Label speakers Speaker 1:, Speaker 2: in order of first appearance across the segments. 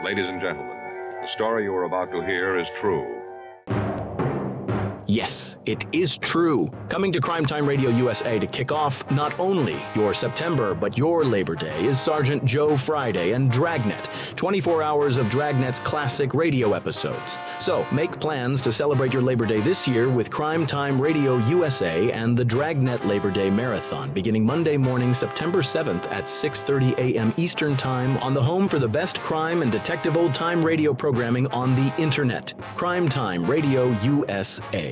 Speaker 1: Ladies and gentlemen, the story you are about to hear is true.
Speaker 2: Yes, it is true. Coming to Crime Time Radio USA to kick off not only your September, but your Labor Day is Sergeant Joe Friday and Dragnet, 24 hours of Dragnet's classic radio episodes. So make plans to celebrate your Labor Day this year with Crime Time Radio USA and the Dragnet Labor Day Marathon, beginning Monday morning, September 7th at 6:30 a.m. Eastern Time on the home for the best crime and detective old-time radio programming on the Internet, Crime Time Radio USA.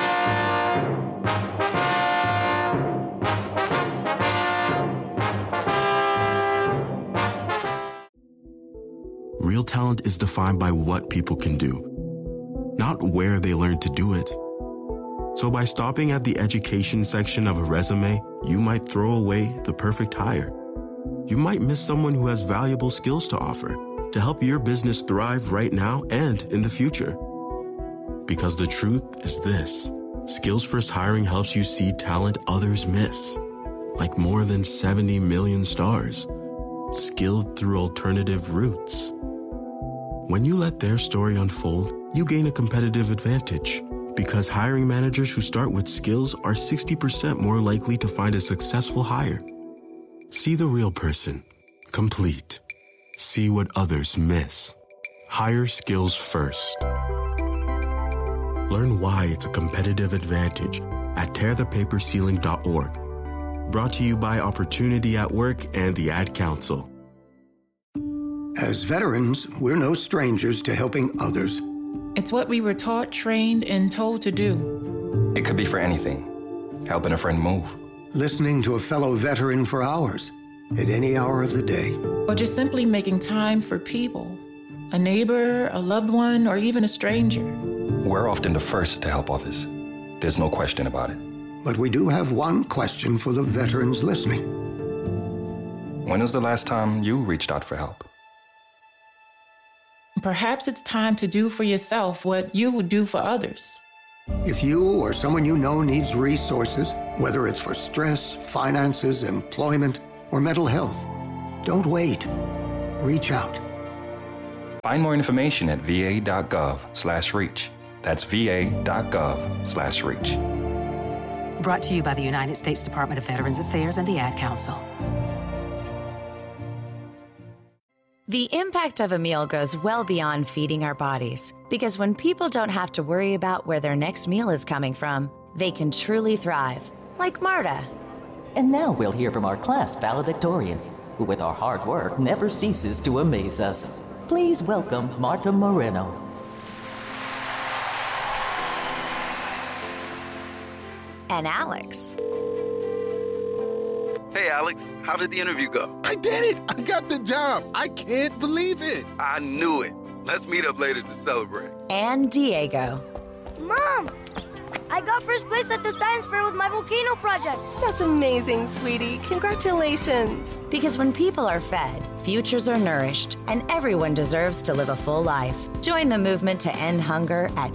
Speaker 3: Real talent is defined by what people can do, not where they learn to do it. So by stopping at the education section of a resume, you might throw away the perfect hire. You might miss someone who has valuable skills to offer to help your business thrive right now and in the future. Because the truth is this: Skills First Hiring helps you see talent others miss, like more than 70 million stars, skilled through alternative routes. When you let their story unfold, you gain a competitive advantage, because hiring managers who start with skills are 60% more likely to find a successful hire. See the real person, complete. See what others miss. Hire skills first. Learn why it's a competitive advantage at tearthepaperceiling.org. Brought to you by Opportunity at Work and the Ad Council.
Speaker 4: As veterans, we're no strangers to helping others.
Speaker 5: It's what we were taught, trained, and told to do.
Speaker 6: It could be for anything. Helping a friend move.
Speaker 4: Listening to a fellow veteran for hours, at any hour of the day.
Speaker 5: Or just simply making time for people. A neighbor, a loved one, or even a stranger.
Speaker 6: We're often the first to help others. There's no question about it.
Speaker 4: But we do have one question for the veterans listening.
Speaker 6: When was the last time you reached out for help?
Speaker 5: Perhaps it's time to do for yourself what you would do for others.
Speaker 4: If you or someone you know needs resources, whether it's for stress, finances, employment, or mental health, don't wait. Reach out.
Speaker 6: Find more information at va.gov/reach. That's va.gov/reach.
Speaker 7: Brought to you by the United States Department of Veterans Affairs and the Ad Council.
Speaker 8: The impact of a meal goes well beyond feeding our bodies, because when people don't have to worry about where their next meal is coming from, they can truly thrive, like Marta.
Speaker 9: And now we'll hear from our class valedictorian, who with our hard work never ceases to amaze us. Please welcome Marta Moreno.
Speaker 8: And Alex.
Speaker 10: Hey, Alex, how did the interview go?
Speaker 11: I did it! I got the job! I can't believe it!
Speaker 10: I knew it. Let's meet up later to celebrate.
Speaker 8: And Diego.
Speaker 12: Mom! I got first place at the science fair with my volcano project.
Speaker 13: That's amazing, sweetie. Congratulations.
Speaker 8: Because when people are fed, futures are nourished, and everyone deserves to live a full life. Join the movement to end hunger at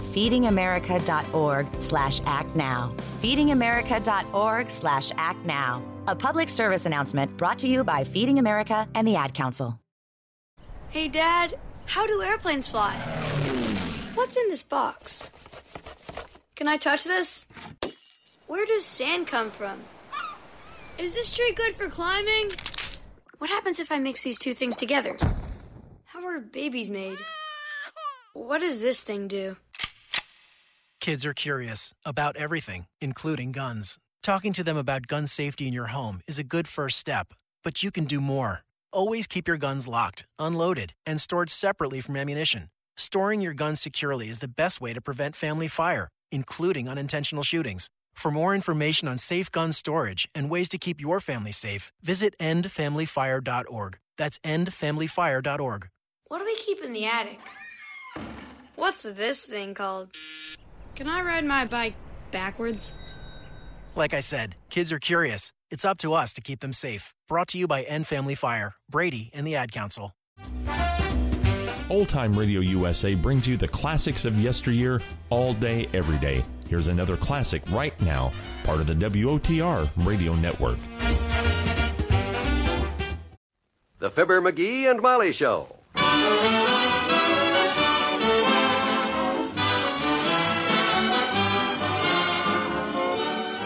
Speaker 8: feedingamerica.org/actnow. feedingamerica.org/actnow. A public service announcement brought to you by Feeding America and the Ad Council.
Speaker 12: Hey, Dad, how do airplanes fly? What's in this box? Can I touch this? Where does sand come from? Is this tree good for climbing? What happens if I mix these two things together? How are babies made? What does this thing do?
Speaker 14: Kids are curious about everything, including guns. Talking to them about gun safety in your home is a good first step, but you can do more. Always keep your guns locked, unloaded, and stored separately from ammunition. Storing your guns securely is the best way to prevent family fire, including unintentional shootings. For more information on safe gun storage and ways to keep your family safe, visit endfamilyfire.org. That's endfamilyfire.org.
Speaker 12: What do we keep in the attic? What's this thing called? Can I ride my bike backwards?
Speaker 14: Like I said, kids are curious. It's up to us to keep them safe. Brought to you by End Family Fire, Brady, and the Ad Council.
Speaker 15: Old Time Radio USA brings you the classics of yesteryear all day, every day. Here's another classic right now, part of the WOTR Radio Network.
Speaker 16: The Fibber, McGee, and Molly Show.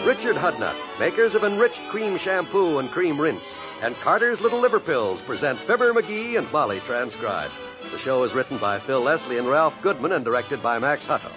Speaker 16: Richard Hudnut, makers of Enriched Cream Shampoo and Cream Rinse, and Carter's Little Liver Pills present Fibber McGee and Molly Transcribed. The show is written by Phil Leslie and Ralph Goodman and directed by Max Hutto.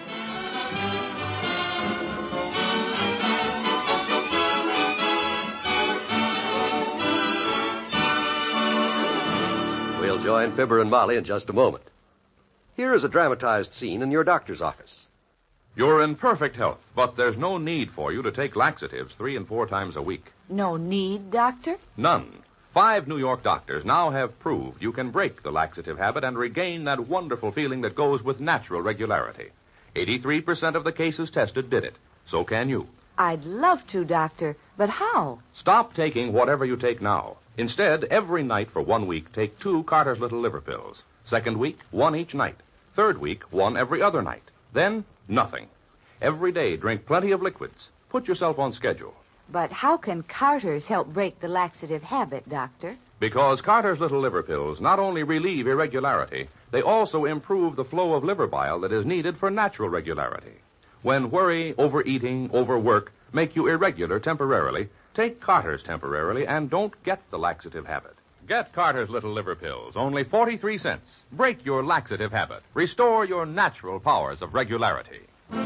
Speaker 16: We'll join Fibber and Molly in just a moment. Here is a dramatized scene in your doctor's office.
Speaker 1: You're in perfect health, but there's no need for you to take laxatives 3 and 4 times a week.
Speaker 17: No need, Doctor?
Speaker 1: None. 5 New York doctors now have proved you can break the laxative habit and regain that wonderful feeling that goes with natural regularity. 83% of the cases tested did it. So can you.
Speaker 17: I'd love to, Doctor, but how?
Speaker 1: Stop taking whatever you take now. Instead, every night for 1 week, take 2 Carter's Little Liver Pills. Second week, 1 each night. Third week, 1 every other night. Then, nothing. Every day, drink plenty of liquids. Put yourself on schedule.
Speaker 17: But how can Carter's help break the laxative habit, Doctor?
Speaker 1: Because Carter's Little Liver Pills not only relieve irregularity, they also improve the flow of liver bile that is needed for natural regularity. When worry, overeating, overwork make you irregular temporarily, take Carter's temporarily and don't get the laxative habit. Get Carter's Little Liver Pills, only 43 cents. Break your laxative habit. Restore your natural powers of regularity.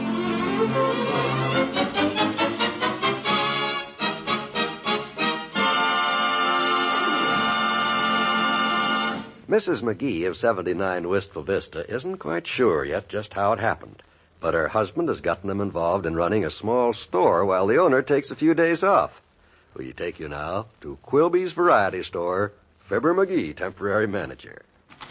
Speaker 16: Mrs. McGee of 79 Wistful Vista isn't quite sure yet just how it happened. But her husband has gotten them involved in running a small store while the owner takes a few days off. We take you now to Quilby's Variety Store, Fibber McGee, temporary manager.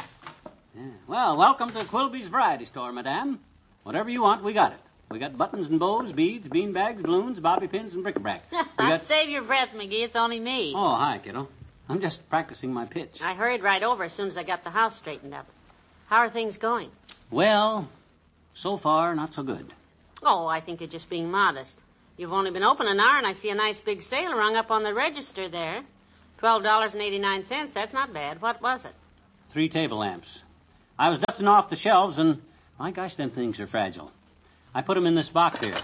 Speaker 18: Well, welcome to Quilby's Variety Store, madame. Whatever you want, we got it. We got buttons and bows, beads, beanbags, balloons, bobby pins, and bric-a-brac.
Speaker 19: Save your breath, McGee. It's only me.
Speaker 18: Oh, hi, kiddo. I'm just practicing my pitch.
Speaker 19: I hurried right over as soon as I got the house straightened up. How are things going?
Speaker 18: Well, so far, not so good.
Speaker 19: Oh, I think you're just being modest. You've only been open an hour, and I see a nice big sale rung up on the register there. $12.89. That's not bad. What was it?
Speaker 18: 3 table lamps. I was dusting off the shelves, and my gosh, them things are fragile. I put them in this box here.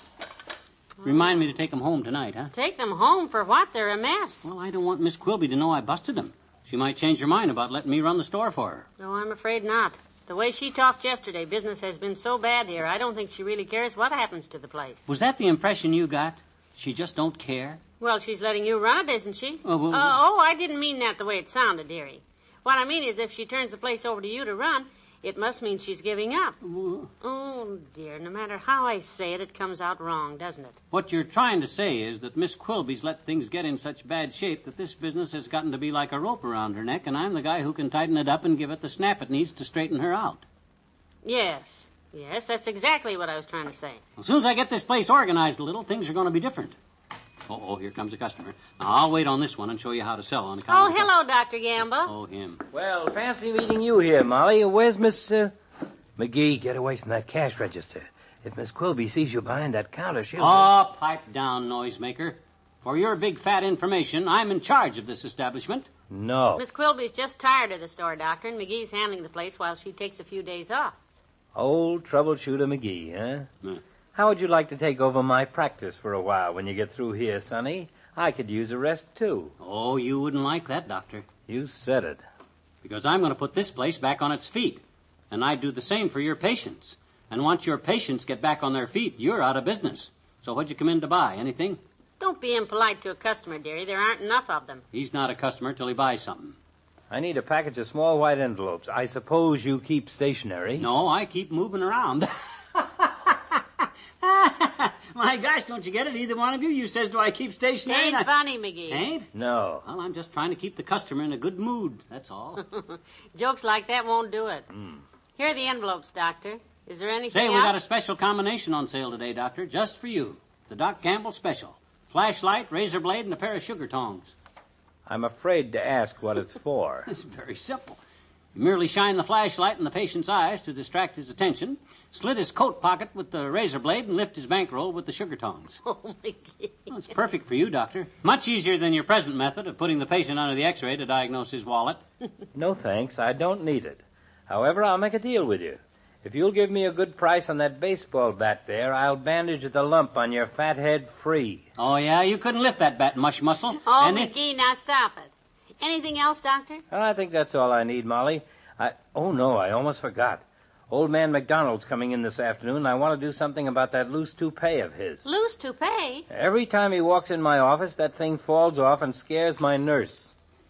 Speaker 18: Remind me to take them home tonight, huh?
Speaker 19: Take them home for what? They're a mess.
Speaker 18: Well, I don't want Miss Quilby to know I busted them. She might change her mind about letting me run the store for her.
Speaker 19: No, I'm afraid not. The way she talked yesterday, business has been so bad here, I don't think she really cares what happens to the place.
Speaker 18: Was that the impression you got? She just don't care?
Speaker 19: Well, she's letting you run it, isn't she?
Speaker 18: Oh,
Speaker 19: I didn't mean that the way it sounded, dearie. What I mean is if she turns the place over to you to run, it must mean she's giving up. Oh, dear, no matter how I say it, it comes out wrong, doesn't it?
Speaker 18: What you're trying to say is that Miss Quilby's let things get in such bad shape that this business has gotten to be like a rope around her neck, and I'm the guy who can tighten it up and give it the snap it needs to straighten her out.
Speaker 19: Yes, that's exactly what I was trying to say.
Speaker 18: Well, as soon as I get this place organized a little, things are going to be different. Oh, here comes a customer. Now, I'll wait on this one and show you how to sell on account of...
Speaker 19: Oh, hello, Dr. Gamble.
Speaker 18: Oh, him.
Speaker 20: Well, fancy meeting you here, Molly. Where's Miss... McGee, get away from that cash register. If Miss Quilby sees you behind that counter, she'll...
Speaker 18: Oh, pipe down, noisemaker. For your big fat information, I'm in charge of this establishment.
Speaker 20: No.
Speaker 19: Miss Quilby's just tired of the store, Doctor, and McGee's handling the place while she takes a few days off.
Speaker 20: Old troubleshooter McGee, huh? How would you like to take over my practice for a while when you get through here, Sonny? I could use a rest, too.
Speaker 18: Oh, you wouldn't like that, Doctor.
Speaker 20: You said it.
Speaker 18: Because I'm going to put this place back on its feet. And I'd do the same for your patients. And once your patients get back on their feet, you're out of business. So what'd you come in to buy? Anything?
Speaker 19: Don't be impolite to a customer, dearie. There aren't enough of them.
Speaker 18: He's not a customer till he buys something.
Speaker 20: I need a package of small white envelopes. I suppose you keep stationery?
Speaker 18: No, I keep moving around. My gosh, don't you get it? Either one of you? You says, do I keep stationery?
Speaker 19: Ain't funny, McGee.
Speaker 18: Ain't?
Speaker 20: No.
Speaker 18: Well, I'm just trying to keep the customer in a good mood, that's all.
Speaker 19: Jokes like that won't do it. Here are the envelopes, Doctor. Is there anything
Speaker 18: else?
Speaker 19: we
Speaker 18: got a special combination on sale today, Doctor, just for you. The Doc Gamble special. Flashlight, razor blade, and a pair of sugar tongs.
Speaker 20: I'm afraid to ask what it's for.
Speaker 18: It's very simple. You merely shine the flashlight in the patient's eyes to distract his attention, slit his coat pocket with the razor blade, and lift his bankroll with the sugar tongs.
Speaker 19: Oh, my God.
Speaker 18: Well, it's perfect for you, Doctor. Much easier than your present method of putting the patient under the X-ray to diagnose his wallet.
Speaker 20: No, thanks. I don't need it. However, I'll make a deal with you. If you'll give me a good price on that baseball bat there, I'll bandage the lump on your fat head free.
Speaker 18: Oh, yeah? You couldn't lift that bat, mush muscle.
Speaker 19: Oh, McGee, now stop it. Anything else, Doctor?
Speaker 20: I think that's all I need, Molly. Oh, no, I almost forgot. Old man McDonald's coming in this afternoon, and I want to do something about that loose toupee of his.
Speaker 19: Loose toupee?
Speaker 20: Every time he walks in my office, that thing falls off and scares my nurse.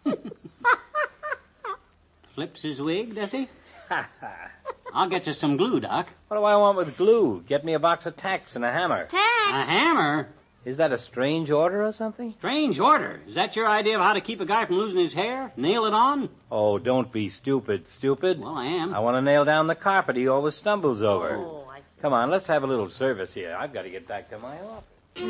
Speaker 18: Flips his wig, does he? I'll get you some glue, Doc.
Speaker 20: What do I want with glue? Get me a box of tacks and a hammer.
Speaker 19: Tacks?
Speaker 18: A hammer?
Speaker 20: Is that a strange order or something?
Speaker 18: Strange order? Is that your idea of how to keep a guy from losing his hair? Nail it on?
Speaker 20: Oh, don't be stupid.
Speaker 18: Well, I am.
Speaker 20: I want to nail down the carpet he always stumbles over.
Speaker 19: Oh, I see.
Speaker 20: Come on, let's have a little service here. I've got to get back to my office.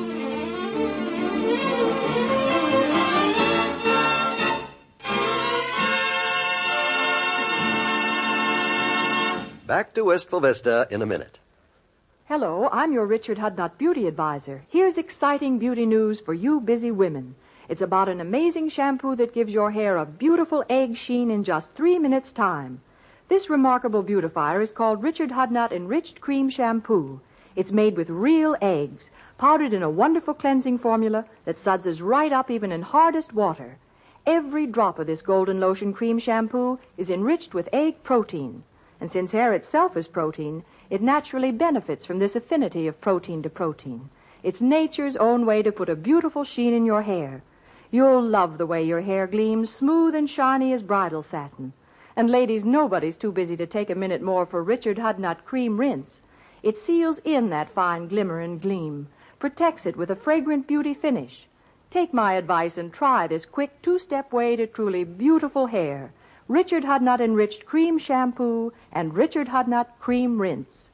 Speaker 16: Back to Wistful Vista in a minute.
Speaker 21: Hello, I'm your Richard Hudnut Beauty Advisor. Here's exciting beauty news for you busy women. It's about an amazing shampoo that gives your hair a beautiful egg sheen in just 3 minutes' time. This remarkable beautifier is called Richard Hudnut Enriched Cream Shampoo. It's made with real eggs, powdered in a wonderful cleansing formula that suds right up even in hardest water. Every drop of this golden lotion cream shampoo is enriched with egg protein. And since hair itself is protein, it naturally benefits from this affinity of protein to protein. It's nature's own way to put a beautiful sheen in your hair. You'll love the way your hair gleams smooth and shiny as bridal satin. And ladies, nobody's too busy to take a minute more for Richard Hudnut Cream Rinse. It seals in that fine glimmer and gleam, protects it with a fragrant beauty finish. Take my advice and try this quick 2-step way to truly beautiful hair. Richard Hudnut Enriched Cream Shampoo and Richard Hudnut Cream Rinse.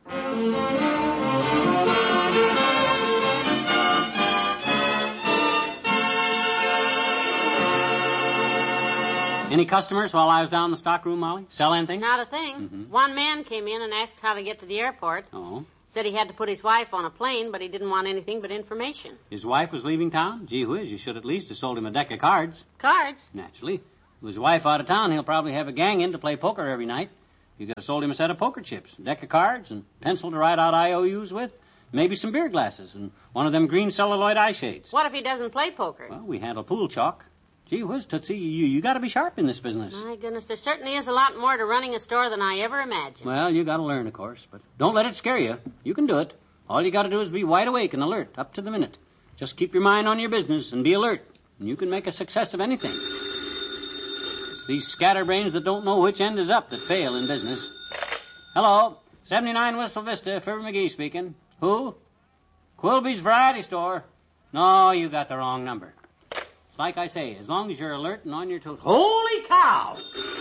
Speaker 18: Any customers while I was down in the stockroom, Molly? Sell anything?
Speaker 19: Not a thing.
Speaker 18: Mm-hmm.
Speaker 19: One man came in and asked how to get to the airport.
Speaker 18: Oh.
Speaker 19: Said he had to put his wife on a plane, but he didn't want anything but information.
Speaker 18: His wife was leaving town? Gee whiz, you should at least have sold him a deck of cards.
Speaker 19: Cards?
Speaker 18: Naturally. With his wife out of town, he'll probably have a gang in to play poker every night. You could have sold him a set of poker chips, a deck of cards, and pencil to write out IOUs with, maybe some beer glasses, and one of them green celluloid eye shades.
Speaker 19: What if he doesn't play poker?
Speaker 18: Well, we handle pool chalk. Gee whiz, Tootsie, you got to be sharp in this business.
Speaker 19: My goodness, there certainly is a lot more to running a store than I ever imagined.
Speaker 18: Well, you got to learn, of course, but don't let it scare you. You can do it. All you got to do is be wide awake and alert, up to the minute. Just keep your mind on your business and be alert, and you can make a success of anything. It's these scatterbrains that don't know which end is up that fail in business. Hello, 79 Wistful Vista, Fibber McGee speaking. Who? Quilby's Variety Store. No, you got the wrong number. It's like I say, as long as you're alert and on your toes. Holy cow!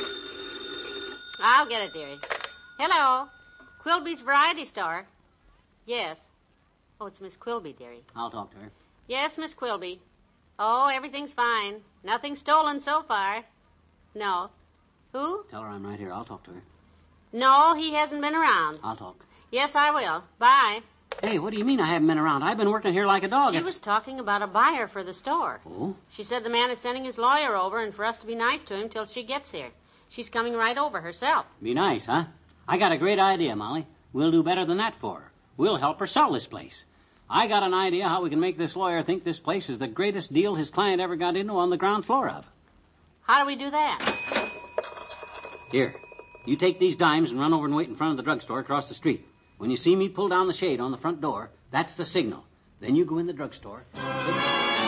Speaker 19: I'll get it, dearie. Hello, Quilby's Variety Store. Yes. Oh, it's Miss Quilby, dearie.
Speaker 18: I'll talk to her.
Speaker 19: Yes, Miss Quilby. Oh, everything's fine. Nothing stolen so far. No. Who?
Speaker 18: Tell her I'm right here. I'll talk to her.
Speaker 19: No, he hasn't been around.
Speaker 18: I'll talk.
Speaker 19: Yes, I will. Bye.
Speaker 18: Hey, what do you mean I haven't been around? I've been working here like a dog.
Speaker 19: She was talking about a buyer for the store.
Speaker 18: Oh?
Speaker 19: She said the man is sending his lawyer over and for us to be nice to him till she gets here. She's coming right over herself.
Speaker 18: Be nice, huh? I got a great idea, Molly. We'll do better than that for her. We'll help her sell this place. I got an idea how we can make this lawyer think this place is the greatest deal his client ever got into on the ground floor of.
Speaker 19: How do we do that?
Speaker 18: Here, you take these dimes and run over and wait in front of the drugstore across the street. When you see me pull down the shade on the front door, that's the signal. Then you go in the drugstore.